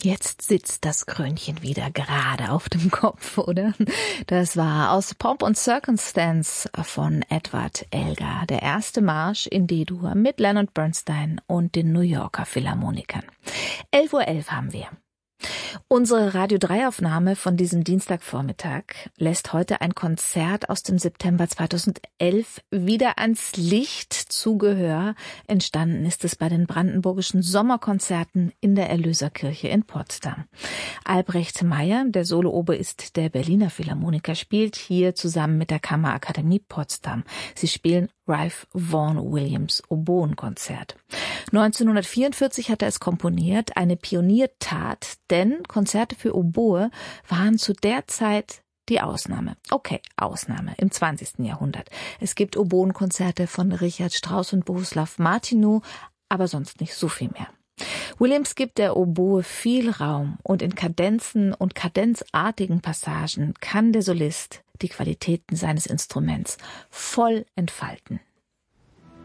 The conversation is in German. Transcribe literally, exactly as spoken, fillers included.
Jetzt sitzt das Krönchen wieder gerade auf dem Kopf, oder? Das war aus Pomp and Circumstance von Edward Elgar, der erste Marsch in D-Dur mit Leonard Bernstein und den New Yorker Philharmonikern. elf Uhr elf haben wir. Unsere Radio drei Aufnahme von diesem Dienstagvormittag lässt heute ein Konzert aus dem September zweitausendelf wieder ans Licht. Zu Gehör entstanden ist es bei den Brandenburgischen Sommerkonzerten in der Erlöserkirche in Potsdam. Albrecht Meyer, der Solooboist der Berliner Philharmoniker, spielt hier zusammen mit der Kammerakademie Potsdam. Sie spielen Ralph Vaughan Williams Oboenkonzert. neunzehnhundertvierundvierzig hat er es komponiert, eine Pioniertat, denn Konzerte für Oboe waren zu der Zeit die Ausnahme. Okay, Ausnahme im zwanzigsten Jahrhundert. Es gibt Oboenkonzerte von Richard Strauss und Bohuslav Martinu, aber sonst nicht so viel mehr. Williams gibt der Oboe viel Raum und in Kadenzen und kadenzartigen Passagen kann der Solist die Qualitäten seines Instruments voll entfalten.